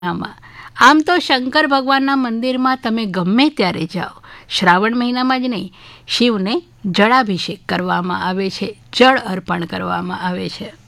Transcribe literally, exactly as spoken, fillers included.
આમાં આમ તો શંકર ભગવાનના મંદિરમાં તમે ગમે ત્યારે જાઓ, શ્રાવણ મહિનામાં જ નહીં, શિવને જળાભિષેક કરવામાં આવે છે, જળ અર્પણ કરવામાં આવે છે.